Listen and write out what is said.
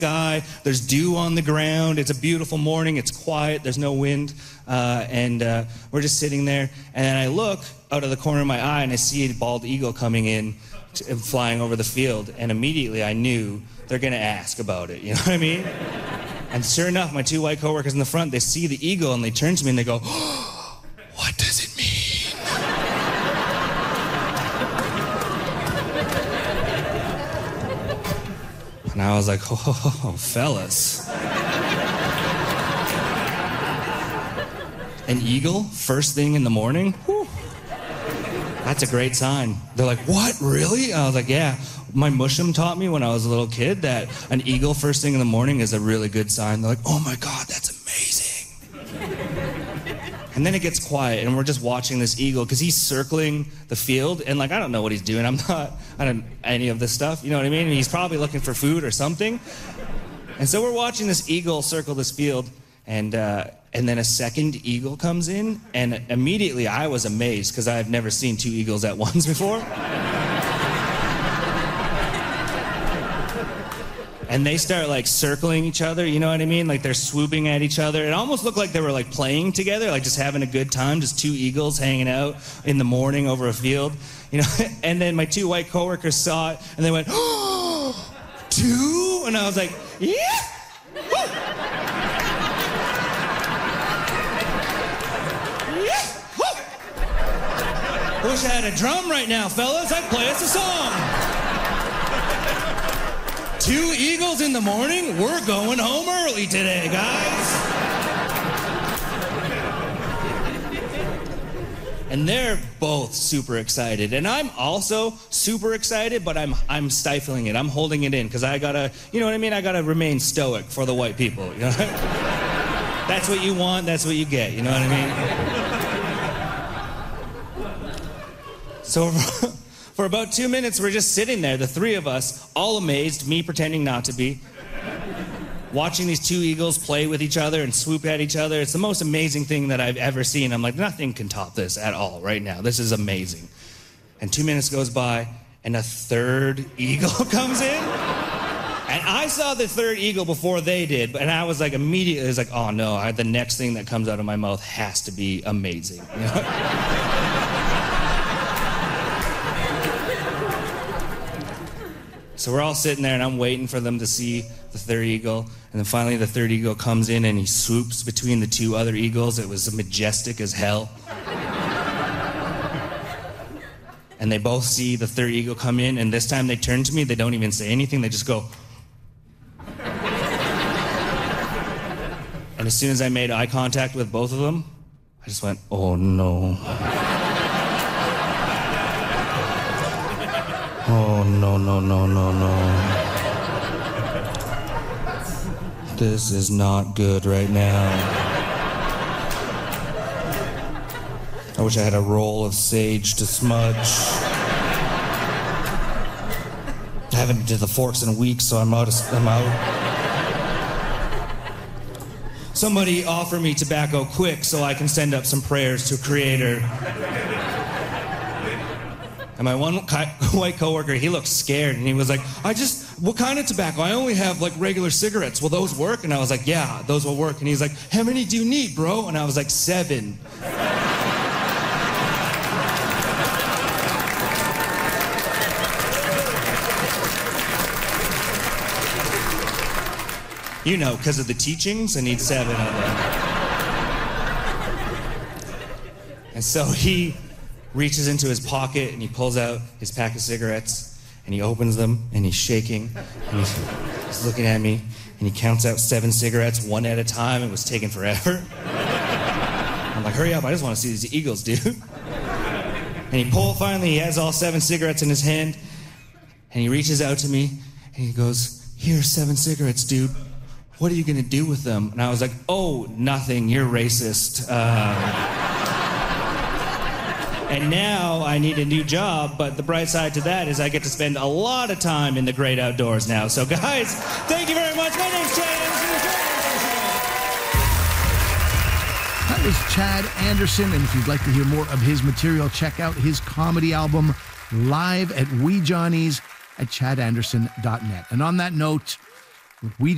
sky. There's dew on the ground. It's a beautiful morning. It's quiet. There's no wind. And we're just sitting there. And then I look out of the corner of my eye and I see a bald eagle coming in, flying over the field. And immediately I knew they're going to ask about it. You know what I mean? And sure enough, my two white coworkers in the front, they see the eagle and they turn to me and they go, oh, what does it mean? And I was like, oh, fellas. An eagle, first thing in the morning? Whew. That's a great sign. They're like, what, really? I was like, yeah. My mushum taught me when I was a little kid that an eagle first thing in the morning is a really good sign. They're like, oh my God, that's amazing. And then it gets quiet and we're just watching this eagle because he's circling the field and like, I don't know what he's doing. I don't any of this stuff, you know what I mean? And he's probably looking for food or something. And so we're watching this eagle circle this field and then a second eagle comes in and immediately I was amazed because I've never seen two eagles at once before. And they start like circling each other, you know what I mean? Like they're swooping at each other. It almost looked like they were like playing together, like just having a good time, just two eagles hanging out in the morning over a field, you know? And then my two white coworkers saw it and they went, oh, two? And I was like, yeah. Woo. Yeah. Woo. I wish I had a drum right now, fellas. I'd play us a song. Two eagles in the morning? We're going home early today, guys. And they're both super excited. And I'm also super excited, but I'm stifling it. I'm holding it in because I gotta, you know what I mean? I gotta remain stoic for the white people, you know? That's what you want, that's what you get, you know what I mean? So for about 2 minutes, we're just sitting there, the three of us, all amazed, me pretending not to be, watching these two eagles play with each other and swoop at each other. It's the most amazing thing that I've ever seen. I'm like, nothing can top this at all right now. This is amazing. And 2 minutes goes by, and a third eagle comes in. And I saw the third eagle before they did, and I was like, immediately, it was like, oh no, the next thing that comes out of my mouth has to be amazing. You know? So we're all sitting there and I'm waiting for them to see the third eagle. And then finally the third eagle comes in and he swoops between the two other eagles. It was majestic as hell. And they both see the third eagle come in and this time they turn to me. They don't even say anything. They just go. And as soon as I made eye contact with both of them, I just went, oh no. Oh, no, no, no, no, no. This is not good right now. I wish I had a roll of sage to smudge. I haven't been to the Forks in a week, so I'm out. Somebody offer me tobacco quick so I can send up some prayers to Creator. And my one white coworker, he looked scared, and he was like, what kind of tobacco? I only have, like, regular cigarettes. Will those work? And I was like, yeah, those will work. And he's like, how many do you need, bro? And I was like, 7. You know, because of the teachings, I need 7 of them. And so he reaches into his pocket and he pulls out his pack of cigarettes and he opens them and he's shaking and he's looking at me and he counts out 7 cigarettes one at a time. It was taking forever. I'm like, hurry up, I just want to see these eagles, dude. And finally he has all 7 cigarettes in his hand and he reaches out to me and he goes, here's 7 cigarettes, dude. What are you gonna do with them? And I was like, oh, nothing, you're racist. And now I need a new job, but the bright side to that is I get to spend a lot of time in the great outdoors now. So guys, thank you very much. My name's Chad Anderson. That was Chad Anderson, and if you'd like to hear more of his material, check out his comedy album, Live at Wee Johnny's at chadanderson.net. And on that note, with Wee